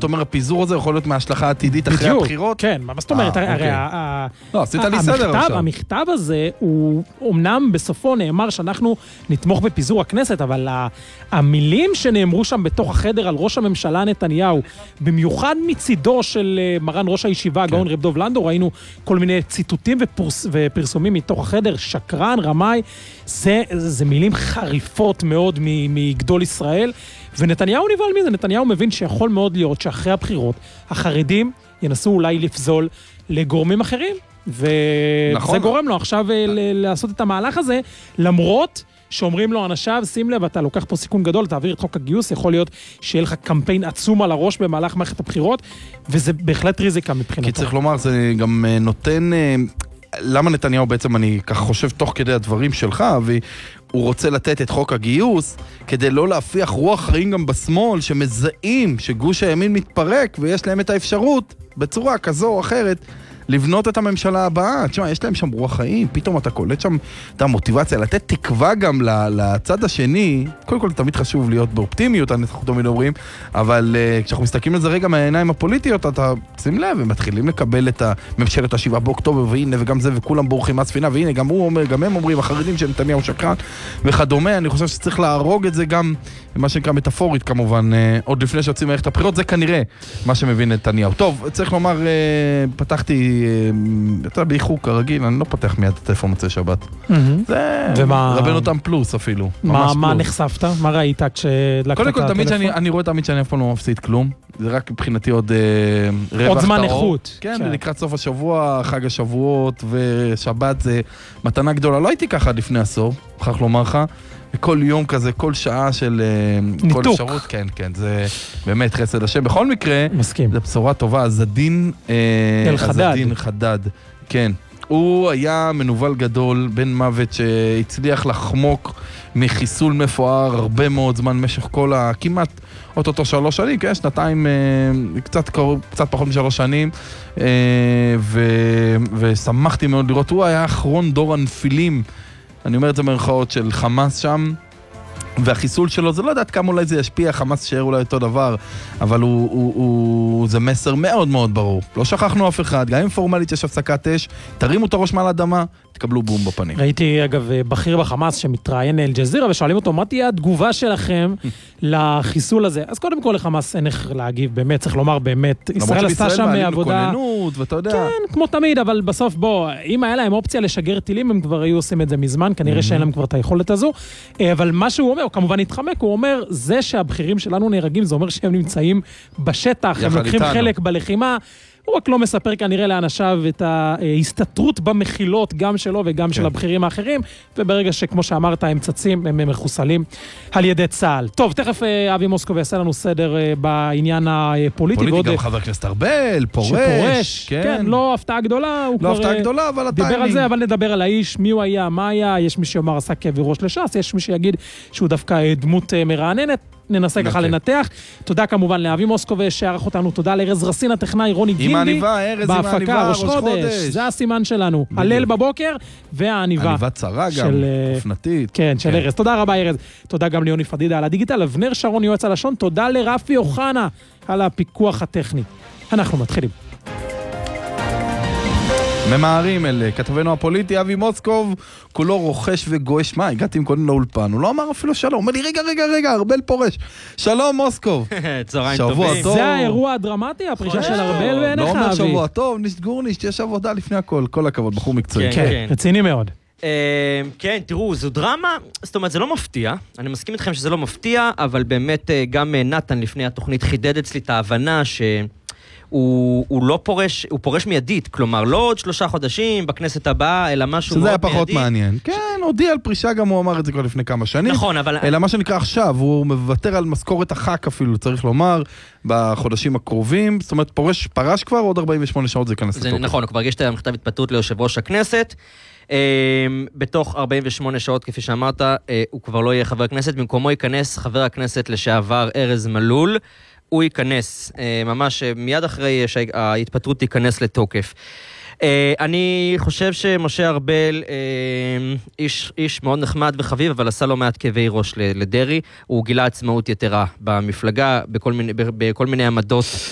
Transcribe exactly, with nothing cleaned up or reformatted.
אתה אומר, הפיזור הזה יכול להיות מההשלכה העתידית אחרי הבחירות? כן, מה זאת אומרת? הרי לא, עשית לי סדר עכשיו. המכתב הזה, הוא אומנם בסופו נאמר שאנחנו נתמוך בפיזור הכנסת, אבל המילים שנאמרו שם בתוך החדר על ראש הממשלה נתניהו, במיוחד מצידו של מרן ראש הישיבה, גאון רב דוב לנדאו, ראינו כל מיני ציטוטים ופרסומים מתוך החדר, שקרן, רמאי, זה, זה מילים חריפות מאוד מגדול ישראל, ונתניהו נבהל מזה, נתניהו מבין שיכול מאוד להיות שאחרי הבחירות, החרדים ינסו אולי לפזול לגורמים אחרים, וזה נכון. גורם לו עכשיו לעשות את המהלך הזה, למרות שאומרים לו אנשיו, שים לב, אתה לוקח פה סיכון גדול, תעביר את חוק הגיוס, יכול להיות שיהיה לך קמפיין עצום על הראש במהלך מערכת הבחירות, וזה בהחלט ריזיקה מבחינתו. כי צריך לומר, זה גם נותן, למה נתניהו בעצם, אני כך חושב תוך כדי הדברים שלך, והוא רוצה לתת את חוק הגיוס, כדי לא להפיח רוח חיים גם בשמאל, שמזהים שגוש הימין מתפרק, ויש להם את האפשרות, בצורה כזו או אחרת, לבנות את הממשלה הבאה. תשמע, יש להם שם רוח חיים, פתאום אתה קולט שם את המוטיבציה, לתת תקווה גם לצד השני. קודם כל, תמיד חשוב להיות באופטימיות, אנחנו תמיד אומרים, אבל uh, כשאנחנו מסתכלים על זה רגע מהעיניים הפוליטיות, אתה שים לב, הם מתחילים לקבל את הממשלת השבעה באוקטובר, והנה וגם זה, וכולם בורחים מהספינה, והנה גם הוא אומר, גם הם אומרים, החרדים של נתניהו שקרן וכדומה. אני חושב שצריך להרוג את זה גם, מה שנקרא מטאפורית כמובן, uh, עוד לפני שיוצאים מערכת הבחירות, זה כנראה מה שמבין נתניהו. טוב, צריך לומר, uh, פתחתי אתה באיחור כרגיל, אני לא פתח מיד את הטלפון מוצאי שבת. זה רבנו אותם פלוס אפילו. מה נחשפת? מה ראית כשלקת את הטלפון? קודם כל, אני רואה תמיד שאני אף פעם לא מפסיד כלום. זה רק מבחינתי עוד רווח עוד זמן איכות. כן, לקראת סוף השבוע, חג השבועות ושבת זה מתנה גדולה. לא הייתי ככה לפני עשור, מוכרח לומר לך. כל יום כזה, כל שעה של ניתוק. כל אפשרות, כן, כן, זה באמת חסד השם. בכל מקרה, מסכים. זו בשורה טובה, הזדין הזדין חדד, כן. הוא היה מנוול גדול, בן מוות שהצליח לחמוק מחיסול מפואר הרבה מאוד זמן, משך כל ה... כמעט אותו שלוש שנים, כן, שנתיים, קצת, קצת פחות משלוש שנים, ו, ושמחתי מאוד לראות, הוא היה אחרון דור הנפילים, אני אומר את זה מרכאות של חמאס שם, והחיסול שלו, זה לא יודעת כמה אולי זה ישפיע, חמאס שער אולי אותו דבר, אבל הוא, הוא, הוא, זה מסר מאוד מאוד ברור. לא שכחנו אף אחד, גם אם פורמלית יש הפסקת אש, תרימו את הראש מעל האדמה, תקבלו בום בפנים. ראיתי אגב בכיר בחמאס שמתראיין אל-ג'זירה, ושואלים אותו, מה תהיה התגובה שלכם לחיסול הזה? אז קודם כל לחמאס אין איך להגיב, באמת, צריך לומר באמת, ישראל עשתה שם עבודה... ואתה יודע... כן, כמו תמיד, אבל בסוף בוא, אם היה להם אופציה לשגר טילים, הם כבר היו עושים את זה מזמן, כנראה שאין להם כבר את היכולת הזו, אבל מה שהוא אומר, הוא כמובן התחמק, הוא אומר, זה שהבכירים שלנו נהרגים, זה אומר שהם נמצאים בשטח, הם לוקחים חלק בלחימה, הוא רק לא מספר כנראה לאנשיו את ההסתתרות במחילות, גם שלו וגם כן. של הבכירים האחרים, וברגע שכמו שאמרת, הם צצים, הם מחוסלים על ידי צה"ל. טוב, תכף אבי מוסקוב יעשה לנו סדר בעניין הפוליטי. פוליטי, גם חבר הכנסת ארבל, פורש. שפורש, כן. כן, לא הפתעה גדולה. לא הפתעה גדולה, אבל הטיימינג. דיבר על זה, אבל נדבר על האיש, מי הוא היה, מה היה, יש מי שאומר עשה כאבי ראש לש"ס, יש מי שיגיד שהוא דווקא דמות מרעננת. ננסה ככה לנתח. תודה כמובן לאבי מוסקוב שערך אותנו, תודה לארז רסין הטכנאי, רוני גינדי, בהפקה, ראש חודש, זה הסימן שלנו, הלל בבוקר, והעניבה. עניבה צרה גם, אופנתית. כן, של ארז. תודה רבה ארז. תודה גם ליוני פדידה על הדיגיטל, אבנר שרון יועץ הלשון, תודה לרפי אוחנה על הפיקוח הטכני. אנחנו מתחילים. ממהרים אלה, כתבנו הפוליטי, אבי מוסקוב, כולו רוכש וגואש. מה, הגעתי עם קודם לאולפן, הוא לא אמר אפילו שלום, הוא אומר לי, רגע, רגע, רגע, ארבל פורש. שלום מוסקוב. צהריים טובים. זה האירוע הדרמטי, הפרישה של ארבל בעיניך, אבי. לא אומר שבוע טוב, נישט גורנישט, יש עבודה לפני הכל, כל הכבוד, בחור מקצועי. כן, רציני מאוד. כן, תראו, זו דרמה, זאת אומרת, זה לא מפתיע, אני מסכים איתכם שזה לא מפתיע, אבל באמת גם נתן לפני התוכנית חידד אצלי את ההבנה ש... הוא, הוא לא פורש, הוא פורש מיידית, כלומר, לא עוד שלושה חודשים בכנסת הבאה, אלא משהו מאוד מיידי. שזה היה פחות מעניין. כן, הודיע על פרישה, גם הוא אמר את זה כבר לפני כמה שנים. נכון, אבל... אלא מה שנקרא עכשיו, הוא מוותר על משכורת החק אפילו, צריך לומר, בחודשים הקרובים. זאת אומרת, פורש, פרש כבר, עוד ארבעים ושמונה שעות זה ייכנס לתוקף. נכון, הוא כבר הגיש את המכתב התפטרות ליושב ראש הכנסת. בתוך ארבעים ושמונה שעות, כפי שאמרת, הוא כבר לא יהיה חבר הכנסת, במקומו ייכנס חבר הכנסת לשעבר ארז מלול. הוא ייכנס, ממש מיד אחרי שההתפטרות תיכנס לתוקף. אני חושב שמשה ארבל איש, איש מאוד נחמד וחביב, אבל עשה לו מעט כאבי ראש לדרי, הוא גילה עצמאות יתרה במפלגה, בכל מיני, בכל מיני עמדות